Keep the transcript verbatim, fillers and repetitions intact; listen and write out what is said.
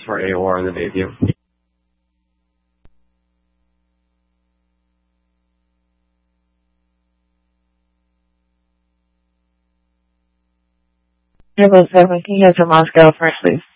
for A O R in the Bayview. Airboat seven, can you answer Moscow first, please?